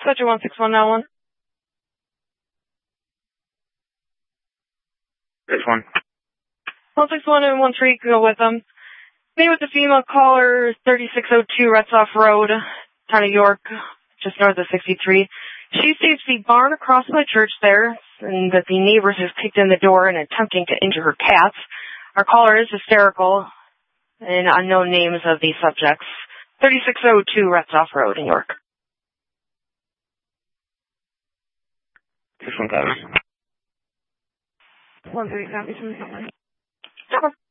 Dispatcher 16191. This one. 161 and 13, go with them. Meet with the female caller, 3602 Retzoff Road, town of York, just north of 63. She states the barn across from the church there, and that the neighbors have kicked in the door and attempting to injure her cats. Our caller is hysterical, and unknown names of the subjects. 3602 Retzoff Road in York. This one covers. 13 copies from the family.